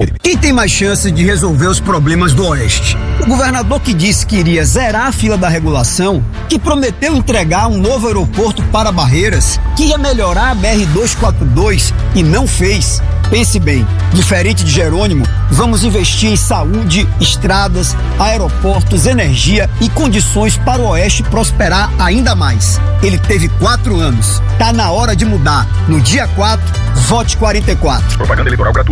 Quem tem mais chance de resolver os problemas do Oeste? O governador que disse que iria zerar a fila da regulação, que prometeu entregar um novo aeroporto para Barreiras, que ia melhorar a BR-242 e não fez. Pense bem, diferente de Jerônimo, vamos investir em saúde, estradas, aeroportos, energia e condições para o Oeste prosperar ainda mais. Ele teve 4 anos. Tá na hora de mudar. No dia 4, vote 44. Propaganda eleitoral gratuita.